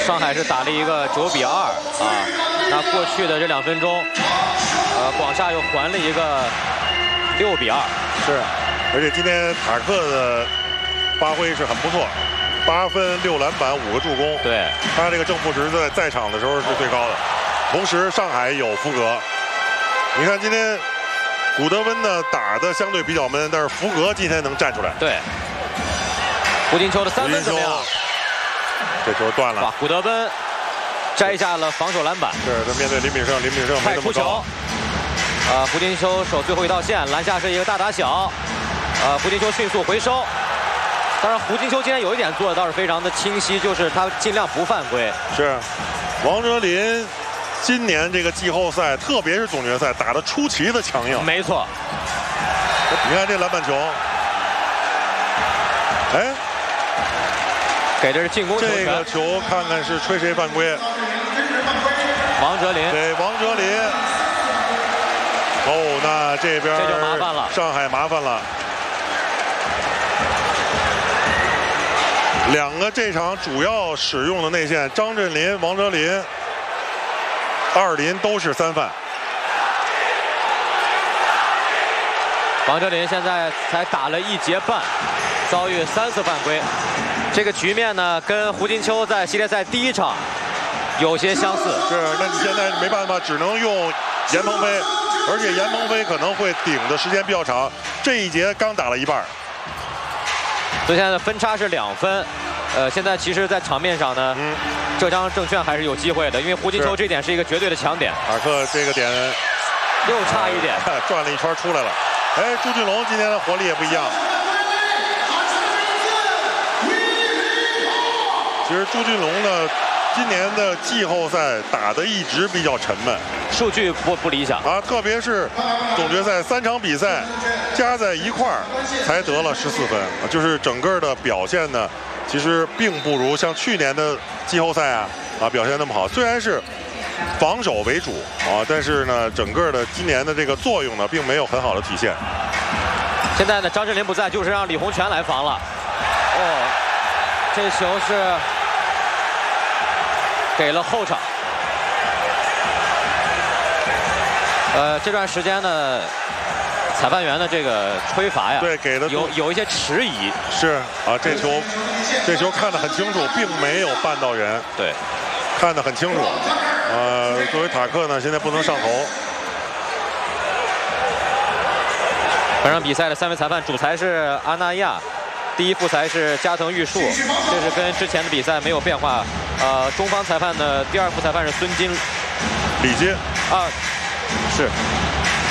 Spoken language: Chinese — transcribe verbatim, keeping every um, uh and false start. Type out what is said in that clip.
上海是打了一个九比二啊。那过去的这两分钟，呃，广厦又还了一个六比二。 是，而且今天塔克的发挥是很不错，八分六篮板五个助攻。 对， 他这个正负值在在场的时候是最高的。同时上海有福格，你看今天古德温呢打的相对比较闷，但是福格今天能站出来。 对，胡金秋的三分怎么样？ 这球断了。 哇，古德温摘下了防守篮板。 是，他面对林炳胜，林炳胜没那么高。 呃，胡金秋守最后一道线，篮下是一个大打小。呃，胡金秋迅速回收。当然，胡金秋今天有一点做的倒是非常的清晰，就是他尽量不犯规。 是，王哲林今年这个季后赛，特别是总决赛打得出奇的强硬。 没错。 你看这篮板球，哎。 给的是进攻球权。 这个球看看是吹谁犯规？ 王哲林给王哲林。哦，那这边这就麻烦了， 上海麻烦了。两个这场主要使用的内线，张镇麟、王哲林，二林都是三犯。 王哲林现在才打了一节半，遭遇三次犯规。这个局面呢，跟胡金秋在系列赛第一场有些相似。 是，那你现在没办法，只能用严鹏飞，而且严鹏飞可能会顶的时间比较长。这一节刚打了一半， 所以现在的分差是两分。呃，现在其实，在场面上呢，嗯、浙江证券还是有机会的，因为胡金秋这点是一个绝对的强点。 塔克这个点又差一点， 呃、转了一圈出来了。哎，朱俊龙今天的活力也不一样。其实朱俊龙呢，今年的季后赛打得一直比较沉闷， 数据不不理想啊，特别是总决赛三场比赛加在一块儿才得了十四分，就是整个的表现呢，其实并不如像去年的季后赛啊啊表现那么好。虽然是防守为主啊，但是呢，整个的今年的这个作用呢，并没有很好的体现。 现在呢，张镇麟不在，就是让李洪权来防了。哦，这球是给了后场。呃，这段时间呢，裁判员的这个吹罚呀， 对，给的有有一些迟疑。 是啊，这球这球看得很清楚，并没有绊到人。 对， 看得很清楚。呃，作为塔克呢，现在不能上头。 本场比赛的三位裁判，主裁是阿那亚，第一副裁是加藤玉树，这是跟之前的比赛没有变化。呃，中方裁判的第二副裁判是孙金， 李金啊，是